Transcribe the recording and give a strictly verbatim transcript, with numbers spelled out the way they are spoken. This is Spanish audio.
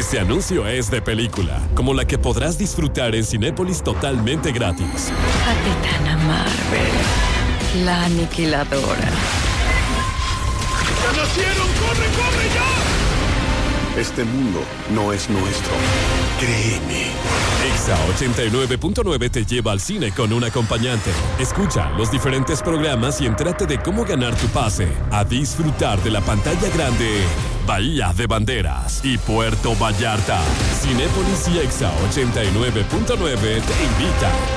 Este anuncio es de película, como la que podrás disfrutar en Cinépolis totalmente gratis. Capitana Marvel, la aniquiladora. ¡Ya nacieron! ¡Corre, corre ya! Este mundo no es nuestro. Créeme. Exa ochenta y nueve punto nueve te lleva al cine con un acompañante. Escucha los diferentes programas y entérate de cómo ganar tu pase a disfrutar de la pantalla grande Bahía de Banderas y Puerto Vallarta. Cinépolis y Exa ochenta y nueve punto nueve te invitan.